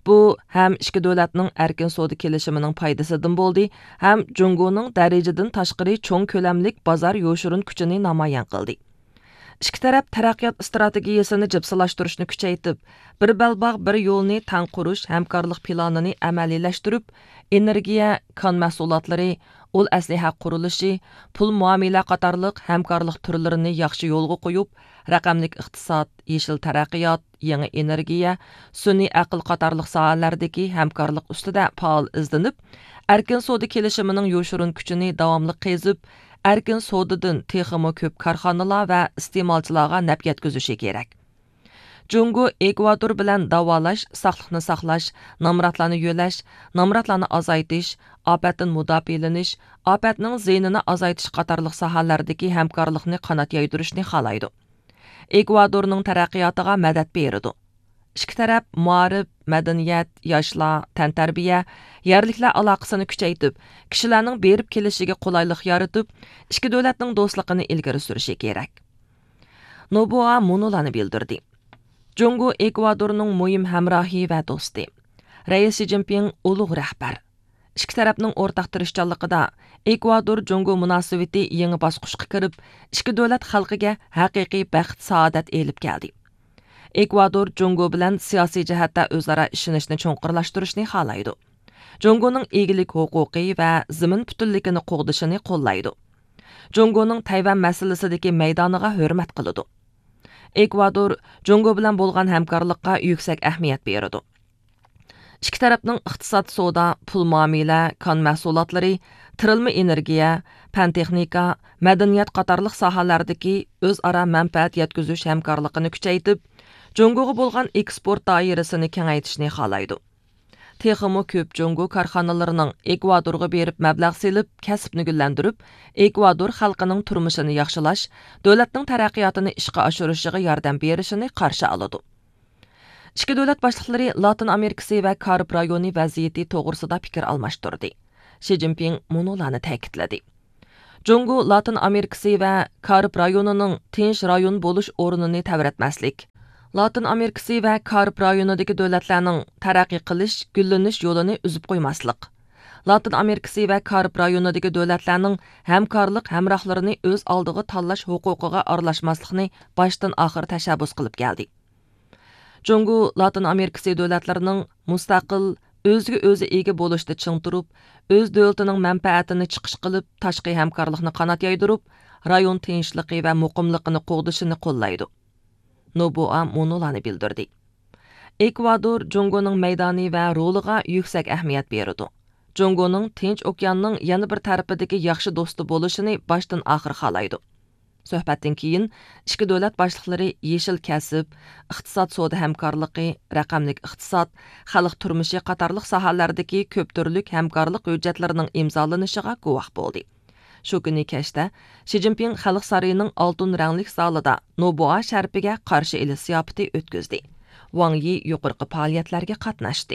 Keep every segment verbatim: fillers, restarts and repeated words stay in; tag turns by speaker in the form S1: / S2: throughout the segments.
S1: Bu həm ikki dövlətning erkin savdo kelishimining foydasidan bo'ldi, ham Jungoning darajadan tashqari cho'ng ko'lamlik bozor yo'shirin kuchini namoyon qildi. İki taraf taraqqiyot strategiyasini jipsilashtirishni kuchaytirib, bir balbaq bir yo'lni tang qurish hamkorlik planini amaliylashtirib, energiya, kon mahsulotlari, ul asliha qurilishi, pul muomala qatorliq hamkorlik turlarini yaxshi yo'lga qo'yib, raqamlik iqtisod, yeshil taraqqiyot, yangi energiya, sun'iy aql qatorliq sohalardagi hamkorlik ustida faol izlanib, erkin savdo kelishimining yo'shirin kuchini davomli qezib, erkin savdodan texmo ko'p korxonalar va iste'molchilarga naf yetkazishi kerak. Jungo Ekvador bilan davolash, saqliqni saqlash, nomratlarni yo'lash, nomratlarni azaytish, ofatdan mudofialanish, ofatning zeynini azaytish qatorliq sohalardagi hamkorlikni qanot yaydirishni xohlaydi. Ekvadorning taraqqiyotiga madad beradi. İki taraf muarif, madaniyat, yoshlar, tantarbiya, yerliklar aloqasini kuchaytirib, kishilarning berib kelishiga qulaylik yaratib, ikki davlatning do'stligini ilgari surishi kerak. Noboa munulani bildirdi. Jungo Ekvadorning muhim hamrohi va do'sti. Rais Xi Jinping ulug' rahbar. İki tarafning o'rtaq tirishchanligida Ekvador Jungo munosabati yangi bosqichga kirib, ikki davlat xalqiga haqiqiy baxt saodat elib keldi. Ekvador Jungo bilan siyosiy jihatda o'zaro ishonishni cho'nqirlashtirishni xohlaydi. Jungoning egilik huquqi va zamin butunligini qo'g'dishini qo'llaydi. Jungoning Tayvan masalasidagi maydoniga hurmat qiladi. Ekvador Jungo bilan bo'lgan hamkorlikqa yuksak ahamiyat beradi. İki tarafning iqtisod, savdo, pul muomala, kon mahsulotlari, tirilma energiya, fan texnika, madaniyat qatorliq sohalardagi o'zaro manfaat yetkazish hamkorligini kuchaytirib, Jungoga bo'lgan eksport doirasini kengaytirishni xohlaydi. Texmo ko'p Jungo korxonalarining Ekvadorga berib mablag' selib, kasbni gullantirib, Ekvador xalqining turmushini yaxshilash, davlatning taraqqiyotini ishga oshirishiga yordam berishini qarshi oladi. İki davlat boshliqlari Latin Amerikasi va Karib rayoni vaziyati to'g'risida fikr almashtirdi. Xi Jinping munulani ta'kidladi. Jungo Latin Amerikasi va Karib rayonining tinch rayon bo'lish o'rnini tavratmaslik, Latin Amerikasi va Karib rayonidagi davlatlarning taraqqiy qilish, gullanish yo'lini uzib qo'ymaslik, Latin Amerikasi va Karib rayonidagi davlatlarning hamkorlik hamrohlarini o'z oldiga tanlash huquqiga aralashmaslikni boshdan oxir tashabbus qilib keldi. Jungo Latin Amerikasi davlatlarining mustaqil, o'ziga o'zi ega bo'lishda ching turib, o'z davlatining manfaatini chiqish qilib, tashqi hamkorlikni qanot yaydirib, rayon tinchligi va muqimligini qo'g'dishini qo'llaydi. Noboa munulani bildirdi. Ekvador Jungoning maydoni va roliga yuksak ahamiyat beradi. Jungoning Tinch okeanning yana bir tarafidagi yaxshi do'sti bo'lishini boshdan oxir xohlaydi. Suhbatdan keyin ikki davlat boshliqlari yeshil kasb, iqtisod savdo hamkorligi, raqamlik iqtisod, xalq turmushi qatorliq sohalardagi ko'p turlik hamkorlik hujjatlarining imzolanishiga guvoh bo'ldi. Shu kuni kechda Xi Jinping Xalq saroyining oltin ranglik zalida Noboa sharpiga qarshi ilish ziyofati o'tkazdi. Wang Yi yuqorqi faoliyatlarga qatnashdi.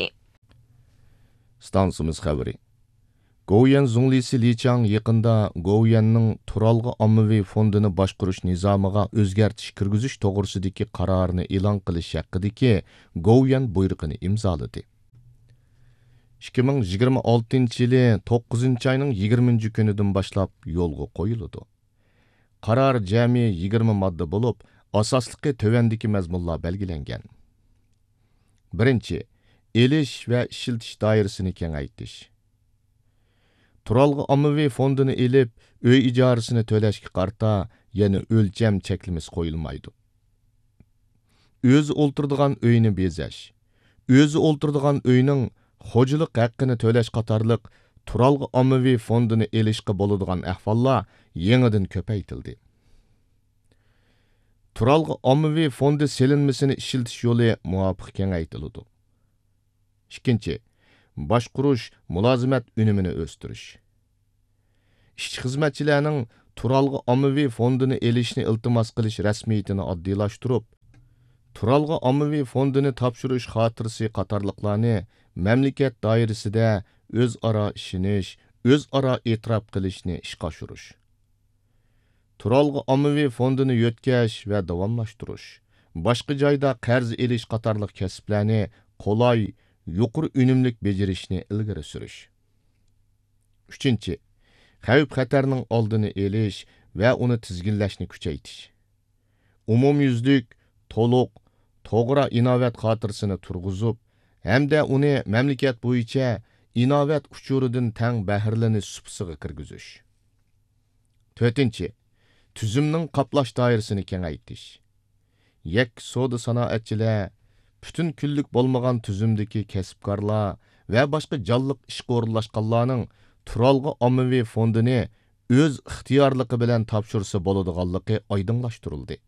S2: Stansimiz xabari. Go'yan zunglisi Li Chang yaqinda Go'yanning Turalg'i ommaviy fondini boshqarish nizomiga o'zgartish kirgizish to'g'risidagi qarorini e'lon qilish haqidagi Go'yan buyruqini imzoladi. ikki ming yigirma oltinchi yili to'qqizinchi oyning yigirmanchi kunidan boshlab yo'lga qo'yiladi. Qaror jami yigirma modda bo'lib, asosligi tövandagi mazmunlar belgilangan. Birinchi, elish va ishiltish doirasini kengaytirish. Turalg'i ommaviy fondini elib, uy ijorasini to'lashga qarta yana o'lcham cheklimasi qo'yilmaydi. O'zi o'ltiradigan uyni bezash, o'zi o'ltiradigan uyning xo'jalik haqqini to'lash qatorliq Turalg'i ommaviy fondini elishga bo'ladigan ahvollar yangidan ko'paytildi. Turalg'i ommaviy fondi selinmasini ishiltish yo'li muvofiq kengaytirildi. Ikkinchi, boshqurish mulozimat unumini o'stirish. Ishchi xizmatchilarning Turalg'i ommaviy fondini elishni iltimos qilish rasmiyatini oddiylashtirib, Turalg'i ommaviy fondini topshirish xotirasi qatorliqlarni mamlakat doirasida o'zaro ishonish, o'zaro e'tirof qilishni ishga oshirish. Turalg'i ommaviy fondini yo'tkash va davomlashtirish, boshqa joyda qarz elish qatorliq kasblarni qulay, yuqori unumlik becerishni ilgari surish. Uchinchi, xavf xatarning oldini elish va uni tizginlashni kuchaytirish. Umumyuzlik, to'liq, to'g'ri inovat xotirasini turg'izib, hamda uni mamlakat bo'yicha inovat uchuridan tang bahrlanish supsiga kirgizish. To'rtinchi, tuzumning qaplash doirasini kengaytirish. Yak soda sanoatchilar, butun kunlik bo'lmagan tuzumdagi kasbkorlar va boshqa jonliq ishga o'rinlashganlarning turalg'i ommaviy fondini o'z ixtiyorligi bilan topshirsa bo'ladiganligi oydinlashtirildi.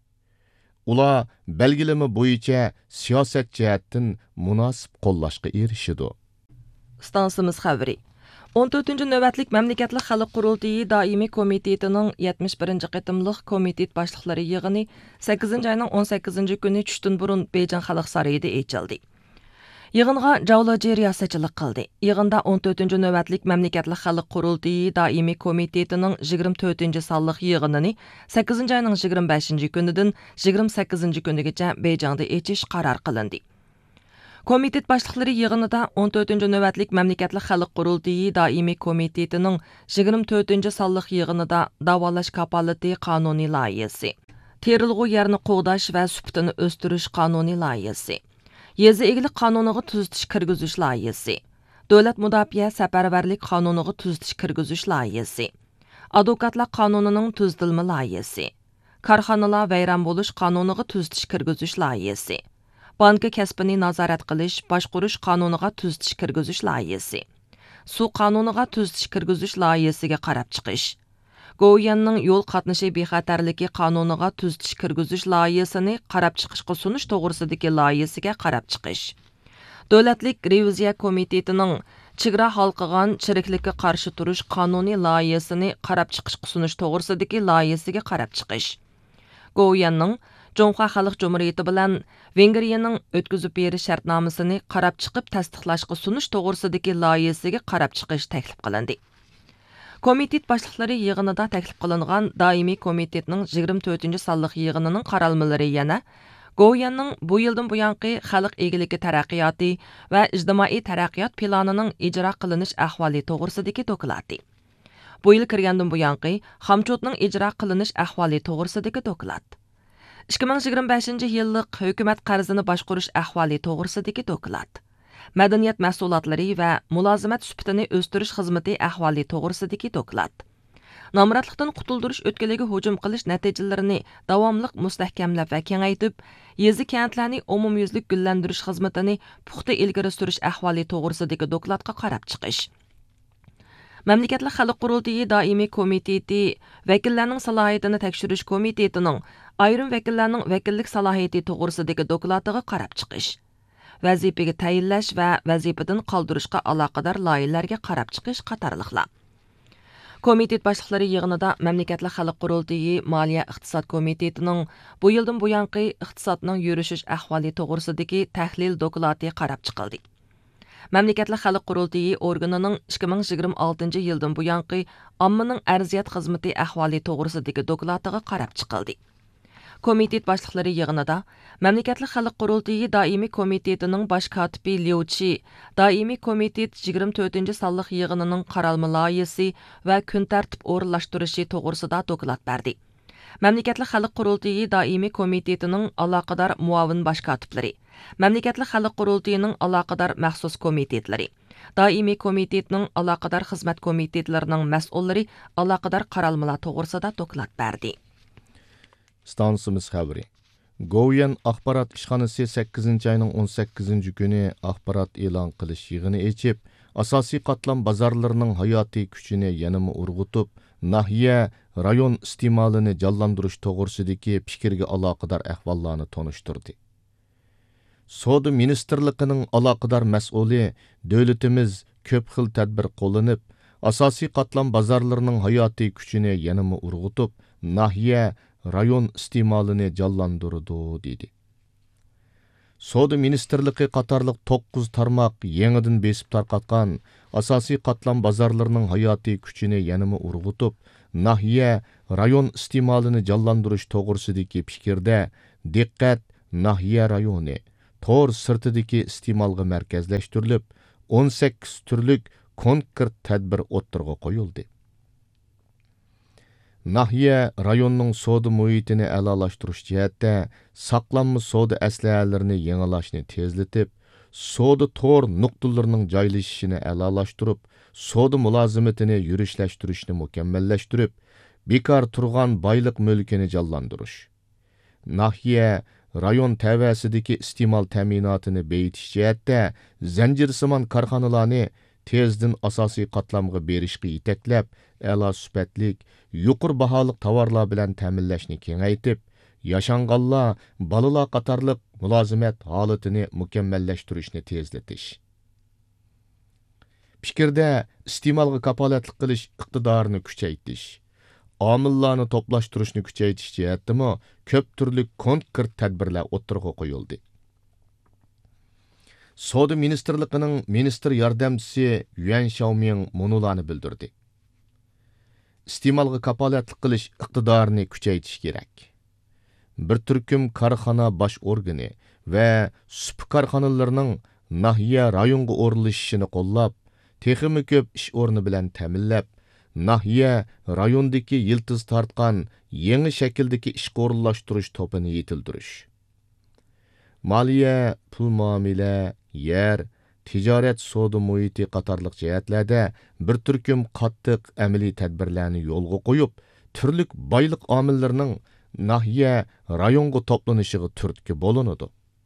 S2: Ular belgilama bo'yicha siyosat jihatdan munosib qo'llashga erishidi.
S1: Stansimiz xabari. o'n to'rtinchi navbatlik mamlakatlik xalq qurultiyi doimiy komitetining yetmish birinchi qitimliq komitet boshliqlari yig'ini sakkizinchi oyning o'n sakkizinchi kuni tushdan burun Beijing xalq saroyida ochildi. Yig'inga Javloji riyosatchilik qildi. Yig'inda o'n to'rtinchi navbatlik mamlakatlik xalq qurultiyi doimiy komitetining yigirma to'rtinchi sonliq yig'inini sakkizinchi oyning yigirma beshinchi kunidan yigirma sakkizinchi kunigacha Beijingda ochish qaror qilindi. Komitet boshliqlari yig'inida o'n to'rtinchi navbatlik mamlakatlik xalq qurultiyi doimiy komitetining yigirma to'rtinchi sonliq yig'inida davolash kapolati qonuniy loyihasi, terilg'u yerni qo'g'dash va suhbatini o'stirish qonuniy loyihasi, yezi egilik qonuniga tuzitish kirgizish loyihasi, davlat mudofaa safarbarlik qonuniga tuzitish kirgizish loyihasi, advokatlar qonunining tuzitilma loyihasi, korxonalar vayron bo'lish qonuniga tuzitish kirgizish loyihasi, banka kasbini nazorat qilish, boshqarish qonuniga tuzitish kirgizish loyihasi, suv qonuniga tuzitish kirgizish loyihasiga qarab chiqish, Go'yanning yo'l qatnashi bexatarligi qonuniga tuzitish kirgizish loyihasini qarab chiqishga sunish to'g'risidagi loyihasiga qarab chiqish, davlatlik reviziya komitetining chegara halqagan chiriklikka qarshi turish qonuniy loyihasini qarab chiqishga sunish to'g'risidagi loyihasiga qarab chiqish, Go'yanning Jonqa Xalq Cumhuriyeti bilan Vengriyaning o'tkazib berish shartnomasini qarab chiqib tasdiqlashga sunish to'g'risidagi loyihasiga qarab chiqish taklif qilindi. Komitet boshliqlari yig'inida taklif qilingan doimiy komitetning yigirma to'rtinchi sonliq yig'inining qaralmalari yana Go'yanning bu yildan buyangi xalq egiligi taraqqiyoti va ijtimoiy taraqqiyot planining ijro qilinish ahvoli to'g'risidagi doklati. Bu yil kirgandan buyangi xamchotning ijro qilinish ahvoli to'g'risidagi doklad. ikki ming yigirma beshinchi yillik hukumat qarzini boshqarish ahvoli to'g'risidagi doklad. Madaniyat mahsulotlari va mulozimat suhbatini o'stirish xizmati ahvoli to'g'risidagi doklad. Nomratlikdan qutuldirish o'tkaliga hujum qilish natijalarini davomli mustahkamlab va kengaytib, yezi kentlarni umumyuzlik gullantirish xizmatini puxta ilgari surish ahvoli to'g'risidagi dokladga qarab chiqish. Mamlakatlik xalq qurultiyi doimiy komiteti vakillarning salohiyatini tekshirish komitetining ayrim vakillarning vakillik salohiyati to'g'risidagi doklatiga qarab chiqish, vazifaga tayinlash va vazifadan qoldirishga aloqador loyihalarga qarab chiqish qatorliqlar. Komitet boshliqlari yig'inida mamlakatlik xalq qurultiyi moliya iqtisod komitetining bu yildan buyangi iqtisodning yurishish ahvoli to'g'risidagi tahlil doklati qarab chiqildi. Mamlakatlik xalq qurultiyi organining ikki ming yigirma oltinchi yildan buyangi ommaning arziyat xizmati ahvoli to'g'risidagi doklatiga qarab chiqildi. Komitet boshliqlari yig'inida mamlakatlik xalq qurultiyi doimiy komitetining bosh kotibi Liuchi doimiy komitet yigirma to'rtinchi sonliq yig'inining qaralma loyihasi va kun tartib o'rinlashtirishi to'g'risida doklad berdi. Mamlakatlik xalq qurultiyi doimiy komitetining aloqador muavin bosh kotiblari, mamlakatlik xalq qurultiyining aloqador maxsus komitetlari, doimiy komitetning aloqador xizmat komitetlarining mas'ullari aloqador qaralmalar to'g'risida doklad berdi.
S2: Stansimiz xabari. Go'yan axborot ishxonasi sakkizinchi oyning o'n sakkizinchi kuni axborot e'lon qilish yig'ini ochib, asosiy qatlam bozorlarining hayotiy kuchini yanama urg'utib, nahiya, rayon iste'molini jonlantirish to'g'risidagi fikrga aloqador ahvollarni tonishtirdi. Savdo ministrligining aloqador mas'uli davlatimiz ko'p xil tadbir qo'llanib, asosiy qatlam bozorlarining hayotiy kuchini yanama urg'utib, nahiya, rayon iste'molini jonlantirdi dedi. Savdo ministrligi qatorliq to'qqiz tarmoq yangidan besib tarqatgan asosiy qatlam bozorlarining hayotiy kuchini yanama urg'utib, nahiya, rayon iste'molini jonlantirish to'g'risidagi fikrda diqqat nahiya rayoni, tor sirtidagi iste'molga markazlashtirilib, o'n sakkiz turlik konkret tadbir o'ttirg'a qo'yildi. Nahiye rayonning soda muhitini a'lolashtirish jihatda saqlanma soda aslahalarini yangilashni tezlatib, soda tor nuqtalarining joylashishini a'lolashtirib, soda mulozimatini yurishlashtirishni mukammallashtirib, bekor turgan boyliq mulkini jonlantirish. Nahiye rayon tavasidagi iste'mol ta'minotini beyitish jihatda zanjirsimon korxonalarni tezdan asosiy qatlamga berishga yetaklab, a'lo sifatlik, yuqur baholiq tovarlar bilan ta'minlashni kengaytib, yashanganlar, balalar qatorliq mulozimat holatini mukammallashtirishni tezlatish. Fikirda iste'molga kapolatlik qilish iqtidorini kuchaytirish, omillarni to'plashtirishni kuchaytirish jihatdami ko'p turli konkret tadbirlar o'ttirg'a qo'yildi. Soda ministrligining ministr yordamchisi Yuan Xiaoming munolarni bildirdi. Iste'molga kapolatlik qilish iqtidorini kuchaytirish kerak. Bir turkum korxona bosh organi va sup korxonalarining nahiya rayonga o'rnalishini qo'llab, texmi ko'p ish o'rni bilan ta'minlab, nahiya rayondagi yiltiz tortgan yangi shakldagi ish o'rnlashtirish to'pini yetildirish. Moliya, pul muomala, yer, tijorat soda muhiti qatorliq jihatlarda bir turkum qattiq amaliy tadbirlarni yo'lga qo'yib, turli boyliq omillarining nahiya rayonga to'planishiga turtki bo'linadi.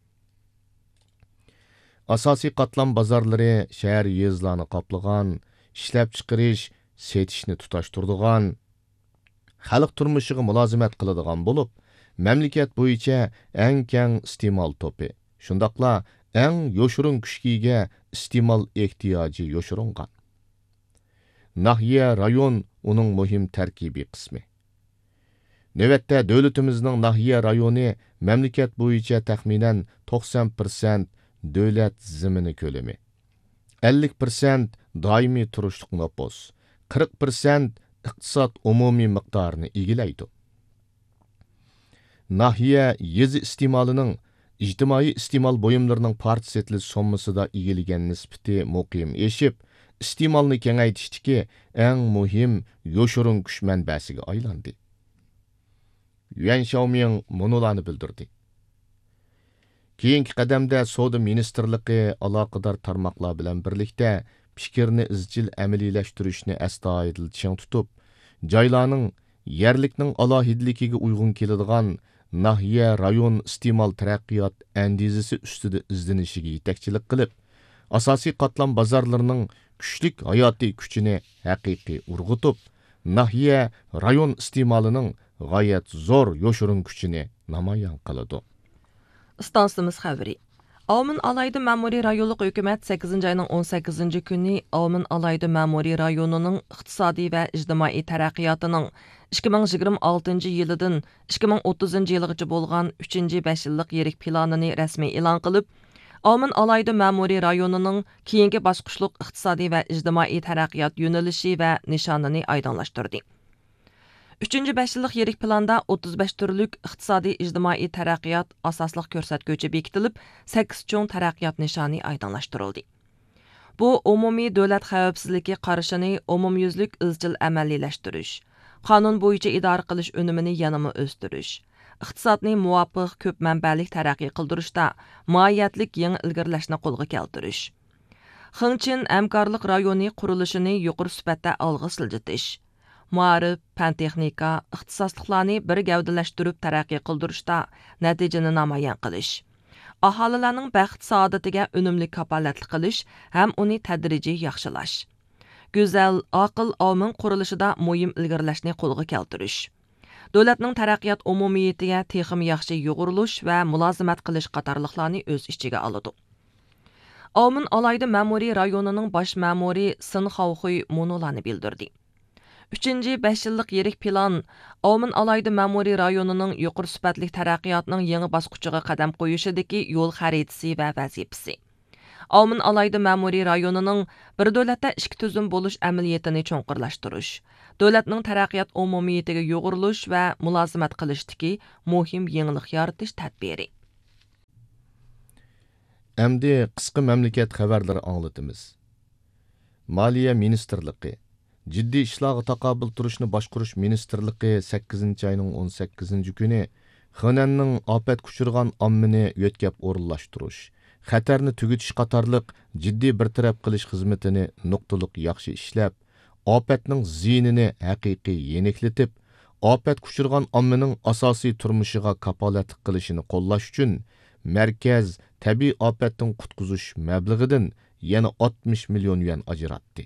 S2: Asosiy qatlam bozorlari shahar yezlarni qoplagan, ishlab chiqarish, setishni tutashtiradigan, xalq turmushiga mulozimat qiladigan bo'lib, mamlakat bo'yicha eng keng iste'mol to'pi, shundaqla eng yoshurun kuchkiga iste'mol ehtiyoji yoshiringan. Nahiya rayon uning muhim tarkibiy qismi. Navbatda davlatimizning nahiya rayoni mamlakat bo'yicha taxminan to'qson foiz davlat zimini ko'lami, ellik foiz doimiy turishliq nopos, qirq foiz iqtisod umumiy miqdorini egallaydi. Nahiya yezi iste'molining ijtimoiy iste'mol buyumlarining partiyasli sommasida egalgan nisbati muqim eshib, iste'molni kengaytishdagi eng muhim yoshurun kuch manbasiga aylandi. Yuan Xiaoming munolarni bildirdi. Keyingi qadamda soda ministrligi aloqador tarmoqlar bilan birlikda fikrni izchil amaliylashtirish,ni astoydil ching tutib, joylarning yerlikning alohidligiga uyg'un keladigan nahiya rayon iste'mol taraqqiyot andizasi ustida izlanishiga yetakchilik qilib, asosiy qatlam bozorlarining kuchlik hayotiy kuchini haqiqiy urg'utib, nahiya rayon iste'molining g'oyat zo'r yoshurun kuchini namoyon qiladi.
S1: Stansimiz xabari. Alman alayda ma'muriy rayonluq hukumat sakkizinchi ayning o'n sakkizinchi kuni Alman alayda ma'muriy rayonining iqtisodiy va ijtimoiy taraqqiyotining ikki ming yigirma oltinchi yilidan ikki ming o'ttizinchi yilgacha bo'lgan uchinchi besh yillik yirik planini rasmiy e'lon qilib, Alman alayda ma'muriy rayonining keyingi bosqichliq iqtisodiy va ijtimoiy taraqqiyot yo'nalishi va nishonini oydinlashtirdi. uchinchi besh yillik yirik planda o'ttiz besh turlik iqtisodiy ijtimoiy taraqqiyot asosliq ko'rsatkichi bekitilib, sakkiz cho'ng taraqqiyot nishoni oydinlashtirildi. Bu umumiy davlat xavfsizligi qarashini umumyuzlik izchil amaliylashtirish, qonun bo'yicha idora qilish unumini yanama o'stirish, iqtisodni muvofiq ko'p manbalik taraqqiy qildirishda mohiyatlik yangi ilgirlashni qo'lga keltirish, Xingchin hamkorlik rayoni qurilishini yuqori sifatda olg'a siljitish, Muarif, fan texnika, ixtisosliklarni bir gavdalashtirib taraqqiy qildirishda natijani namoyon qilish, aholilarning baxt saodatiga unumli kapolatlik qilish ham uni tadrijiy yaxshilash, go'zal, aql omin qurilishida muhim ilgirlashni qo'lga keltirish, davlatning taraqqiyot umumiyatiga texim yaxshi yo'g'irilish va mulozimat qilish qatorliqlarni o'z ichiga oladi. Alman alayda ma'muriy rayonining bosh ma'muri Sin Xaoxuy munolarni bildirdi. uchinchi besh yillik yirik plan Alman alayda ma'muriy rayonining yuqori sifatli taraqqiyotining yangi bosqichiga qadam qo'yishidagi yo'l xaritasi va vazifasi. Alman alayda ma'muriy rayonining bir davlatda ikki tuzum bo'lish amaliyotini cho'nqirlashtirish, davlatning taraqqiyot umumiyatiga yo'g'irilish va mulozimat qilishdagi muhim yangilik yaratish tadbiri.
S2: Әмді қысқы мәмлекет xəbərləri аңлатымыз. Maliya Ministerliği, Ciddi İşlarga taqabıl turishni boshqarish Ministerliği sakkizinchi ayning o'n sakkizinchi kuni Xönanning afat kuchirgan ommini yo'tkab o'rinlashtirish, xatarni tugutish qatorliq jiddiy bir taraf qilish xizmatini nuqtaliq yaxshi ishlab, ofatning ziyinini haqiqiy yeniklatib, afat kuchirgan ommining asosiy turmushiga kapolatlik qilishini qo'llash uchun markaz tabiiy ofatdan qutqizish mablag'idan yana oltmish million yuan ajratdi.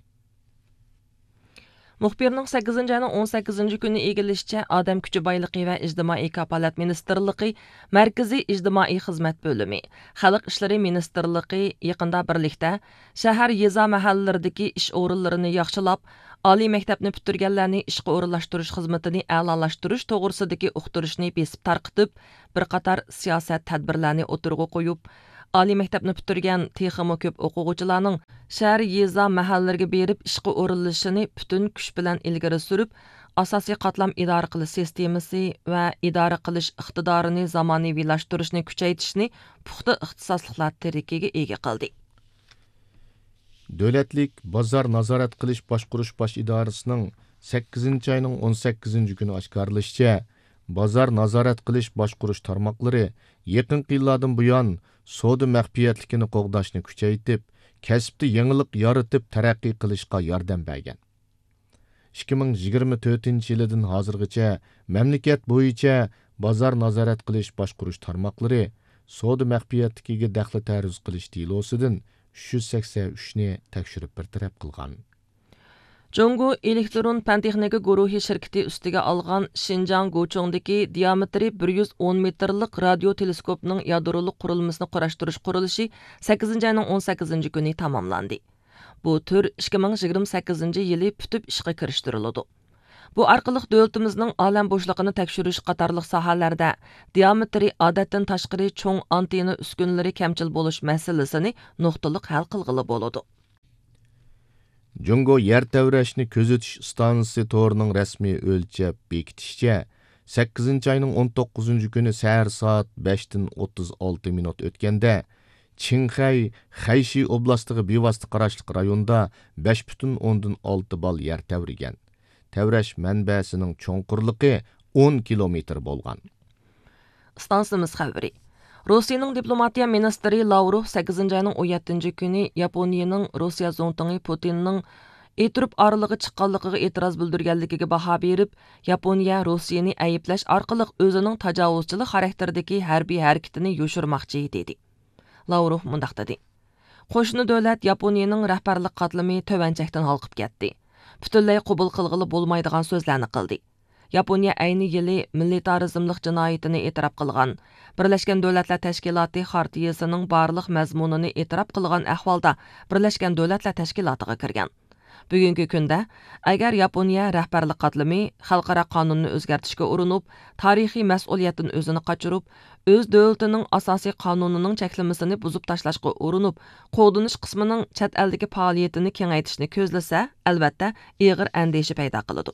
S1: Muxbirning sakkizinchi ayning o'n sakkizinchi kuni egilishicha, Odam kuchi boyligi va ijtimoiy kapolat ministerligi, Markaziy ijtimoiy xizmat bo'limi, Xalq ishlari ministerligi yaqinda birlikda shahar yeza mahallalardagi ish o'rinlarini yaxshilab, oliy maktabni bitirganlarni ishga o'rinlashtirish xizmatini a'lolashtirish to'g'risidagi uqtirishni besib tarqitib, bir qator siyosat tadbirlarni o'tirg'a qo'yib, oliy maktabni bitirgan texmo ko'p o'quvchilarning shahar yeza mahallalarga berib ishga o'rinlashini butun kuch bilan ilgari surib, asosiy qatlam idora qilish sistemasi va idora qilish iqtidorini zamonaviylashtirishni kuchaytirishni puxta ixtisosliklar tarikiga ega qildi.
S2: Davlatlik bozor nazorat qilish boshqarish bosh idorasining sakkizinchi ayning o'n sakkizinchi kuni oshkorlashicha, bozor nazorat qilish boshqarish tarmoqlari yaqinqi yillardan buyon savdo maxfiyatligini qo'g'dashni kuchaytirib, kasbda yangilik yaratib taraqqiy qilishga yordam bergan. ikki ming yigirma to'rtinchi yildan hozirgacha mamlakat bo'yicha bozor nazorat qilish boshqarish tarmoqlari savdo maxfiyatligiga daxli taruz qilish delosidan uch yuz sakson uch ni tekshirib bir taraf qilgan.
S1: Jungo elektron fan texnika guruhi shirkati ustiga olgan Xinjiang Guchongdagi diametri bir yuz o'n metrlik radio teleskopning yadroliq qurilmasini qurashtirish qurilishi sakkizinchi ayning o'n sakkizinchi kuni tamomlandi. Bu tür ikki ming yigirma sakkizinchi yili putib ishga kirishtiriladi. Bu orqali davlatimizning olam bo'shlig'ini tekshirish qatorliq sohalarda diametri odatdan tashqari cho'ng antena uskunalari kamchil bo'lish masalasini nuqtaliq hal qilg'ili bo'ladi.
S2: Jungo yer tavrashni kuzatish stansiyasi to'rining rasmiy o'lchab bekitishicha, sakkizinchi ayning o'n to'qqizinchi kuni sahar soat beshdan o'ttiz olti minut o'tganda Qinghai Xayshi oblastiga bevosita qarashliq rayonda besh butun o'ndan olti bal yer tavrigan. Tavrash manbasining cho'nqurligi o'n kilometr bo'lgan.
S1: Stansiyamiz xabari. Rossiyaning diplomatiya ministri Lavrov sakkizinchi ayning o'n yettinchi kuni Yaponiyaning Rossiya zo'ntingi Putinning etirib orlig'i chiqqanligiga e'tiroz bildirganligiga baho berib, Yaponiya Rossiyani ayiblash orqali o'zining tajovuzchilik xarakteridagi harbiy harakatini yoshirmoqchi dedi. Lavrov mundaq dedi: Qo'shni davlat Yaponiyaning rahbarlik qatlami tovanchakdan halqib ketdi. Butunlay qabul qilg'ili bo'lmaydigan so'zlarni qildi. Yaponiya ayni yili militarizmlik jinoyatini e'tirof qilgan. Birlashgan Davlatlar Tashkiloti Xartiyasining barliq mazmunini e'tirof qilgan ahvolda Birlashgan Davlatlar Tashkilotiga kirgan. Bugungi kunda agar Yaponiya rahbarlik qatlami xalqaro qonunni o'zgartirishga urinib, tarixiy mas'uliyatdan o'zini qochirib, o'z davlatining asosiy qonunining cheklamasini buzib tashlashga urinib, qo'g'dinish qismining chet eldagi faoliyatini kengaytirishni ko'zlasa, albatta ig'ir andisha paydo qiladi.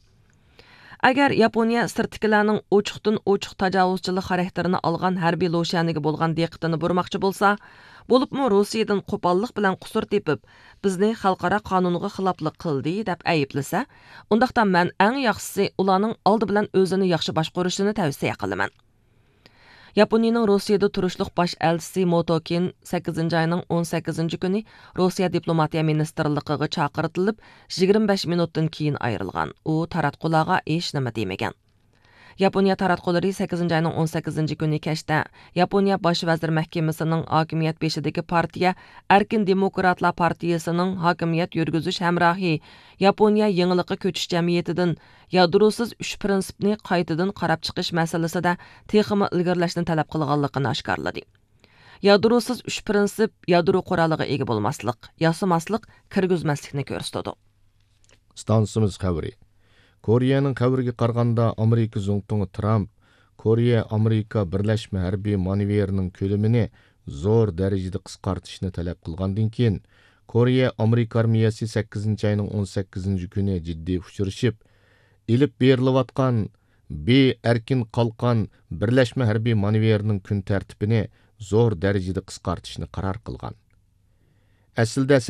S1: Agar Yaponiya sirtkilarning ochiqdan ochiq tajovuzchilik xarakterini olgan harbiy lo'shaniga bo'lgan diqqatini burmoqchi bo'lsa, bo'libmi Rossiyadan qo'pollik bilan qusur tepib, bizni xalqaro qonunga xiloflik qildi deb ayblasa, undaqda men eng yaxshisi ularning oldi bilan o'zini yaxshi boshqarishini tavsiya qilaman. Yaponiyaning Rossiyada turishliq bosh elchisi Motokin sakkizinchi ayning o'n sakkizinchi kuni Rossiya diplomatiya ministerligiga chaqirtilib, yigirma besh minutdan keyin ayrilgan. U taratqularga hech nima demagan. Yaponiya taratqulari sakkizinchi ayning o'n sakkizinchi kuni kechda Yaponiya bosh vazir mahkamasining hokimiyat beshidagi partiya Erkin Demokratlar partiyasining hokimiyat yurgizish hamrohi Yaponiya yengiliqqa ko'chish jamiyatidan yadrosiz uch prinsipni qaytadan qarab chiqish masalasida texmi ilgirlashni talab qilganligini oshkorladi. Yadrosiz uch prinsip yadro quroliga ega bo'lmaslik, yasamaslik, kirgizmaslikni ko'rsatadi.
S2: Stansiyamiz xabari. Koreyaning xabariga qaraganda Amerika zo'ntingi Trump Koreya Amerika birlashma harbiy manevrining ko'lamini zo'r darajada qisqartirishni talab qilgandan keyin Koreya Amerika armiyasi sakkizinchi ayning o'n sakkizinchi kuni jiddiy uchrashib, ilib berilayotgan be erkin qalqan birlashma harbiy manevrining kun tartibini zo'r darajada qisqartishni qaror qilgan. Aslida